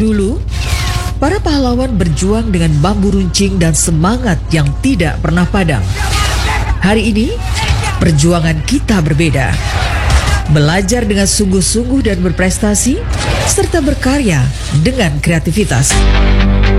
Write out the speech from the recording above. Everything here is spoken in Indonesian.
Dulu, para pahlawan berjuang dengan bambu runcing dan semangat yang tidak pernah padam. Hari ini, perjuangan kita berbeda. Belajar dengan sungguh-sungguh dan berprestasi, serta berkarya dengan kreativitas.